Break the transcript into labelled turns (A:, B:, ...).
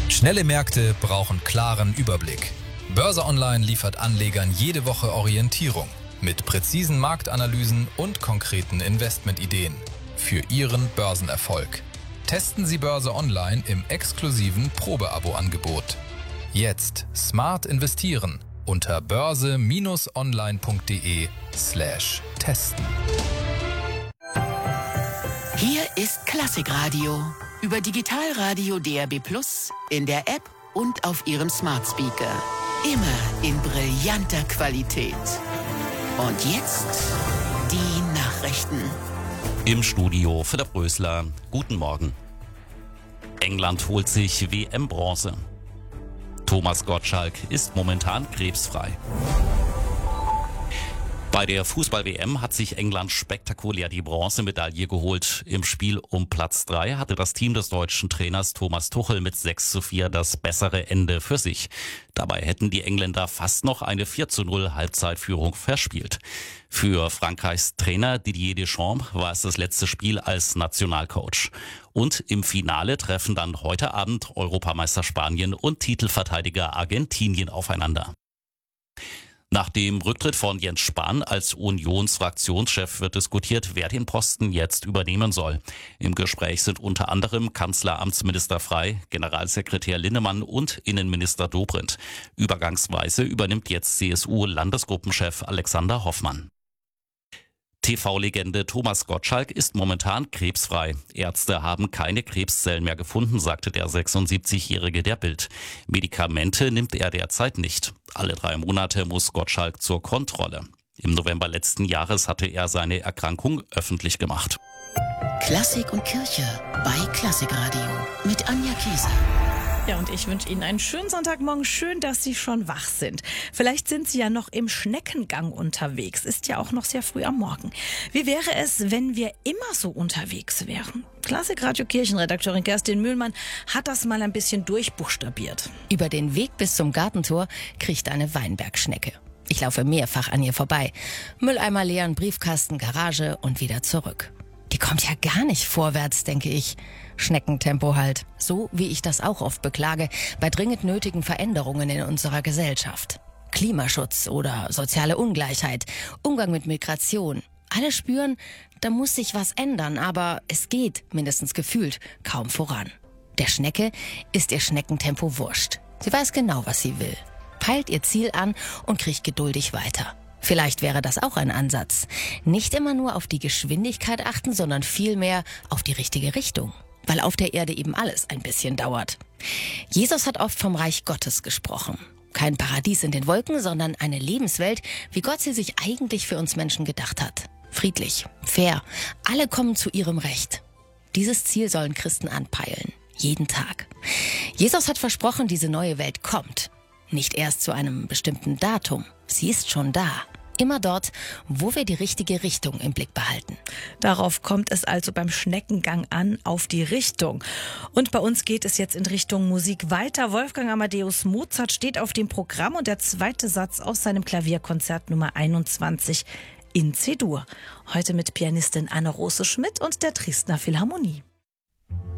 A: Schnelle Märkte brauchen klaren Überblick. Börse Online liefert Anlegern jede Woche Orientierung mit präzisen Marktanalysen und konkreten Investmentideen für Ihren Börsenerfolg. Testen Sie Börse Online im exklusiven Probeabo-Angebot. Jetzt smart investieren unter börse-online.de/testen.
B: Hier ist Klassikradio über Digitalradio DAB+, in der App und auf Ihrem Smart Speaker. Immer in brillanter Qualität. Und jetzt die Nachrichten.
C: Im Studio Philipp Rösler. Guten Morgen. England holt sich WM-Bronze. Thomas Gottschalk ist momentan krebsfrei. Bei der Fußball-WM hat sich England spektakulär die Bronzemedaille geholt. Im Spiel um Platz 3 hatte das Team des deutschen Trainers Thomas Tuchel mit 6:4 das bessere Ende für sich. Dabei hätten die Engländer fast noch eine 4:0 Halbzeitführung verspielt. Für Frankreichs Trainer Didier Deschamps war es das letzte Spiel als Nationalcoach. Und im Finale treffen dann heute Abend Europameister Spanien und Titelverteidiger Argentinien aufeinander. Nach dem Rücktritt von Jens Spahn als Unionsfraktionschef wird diskutiert, wer den Posten jetzt übernehmen soll. Im Gespräch sind unter anderem Kanzleramtsminister Frey, Generalsekretär Linnemann und Innenminister Dobrindt. Übergangsweise übernimmt jetzt CSU-Landesgruppenchef Alexander Hoffmann. TV-Legende Thomas Gottschalk ist momentan krebsfrei. Ärzte haben keine Krebszellen mehr gefunden, sagte der 76-Jährige der Bild. Medikamente nimmt er derzeit nicht. Alle 3 Monate muss Gottschalk zur Kontrolle. Im November letzten Jahres hatte er seine Erkrankung öffentlich gemacht.
B: Klassik und Kirche bei Klassikradio mit Anja Kieser.
D: Ja, und ich wünsche Ihnen einen schönen Sonntagmorgen. Schön, dass Sie schon wach sind. Vielleicht sind Sie ja noch im Schneckengang unterwegs. Ist ja auch noch sehr früh am Morgen. Wie wäre es, wenn wir immer so unterwegs wären? Klassikradio Kirchenredakteurin Kerstin Mühlmann hat das mal ein bisschen durchbuchstabiert.
E: Über den Weg bis zum Gartentor kriecht eine Weinbergschnecke. Ich laufe mehrfach an ihr vorbei. Mülleimer leeren, Briefkasten, Garage und wieder zurück. Die kommt ja gar nicht vorwärts, denke ich. Schneckentempo halt. So wie ich das auch oft beklage bei dringend nötigen Veränderungen in unserer Gesellschaft. Klimaschutz oder soziale Ungleichheit, Umgang mit Migration. Alle spüren, da muss sich was ändern, aber es geht, mindestens gefühlt, kaum voran. Der Schnecke ist ihr Schneckentempo wurscht. Sie weiß genau, was sie will, peilt ihr Ziel an und kriecht geduldig weiter. Vielleicht wäre das auch ein Ansatz. Nicht immer nur auf die Geschwindigkeit achten, sondern vielmehr auf die richtige Richtung. Weil auf der Erde eben alles ein bisschen dauert. Jesus hat oft vom Reich Gottes gesprochen. Kein Paradies in den Wolken, sondern eine Lebenswelt, wie Gott sie sich eigentlich für uns Menschen gedacht hat. Friedlich, fair, alle kommen zu ihrem Recht. Dieses Ziel sollen Christen anpeilen. Jeden Tag. Jesus hat versprochen, diese neue Welt kommt. Nicht erst zu einem bestimmten Datum. Sie ist schon da. Immer dort, wo wir die richtige Richtung im Blick behalten.
D: Darauf kommt es also beim Schneckengang an, auf die Richtung. Und bei uns geht es jetzt in Richtung Musik weiter. Wolfgang Amadeus Mozart steht auf dem Programm und der zweite Satz aus seinem Klavierkonzert Nummer 21 in C-Dur. Heute mit Pianistin Anne-Rose Schmidt und der Dresdner Philharmonie.